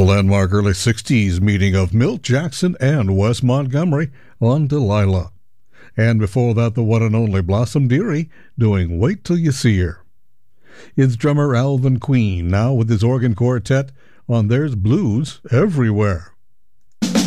landmark early 60s meeting of Milt Jackson and Wes Montgomery on Delilah. And before that, the one and only Blossom Dearie doing Wait Till You See Her. It's drummer Alvin Queen now with his organ quartet on There's Blues Everywhere.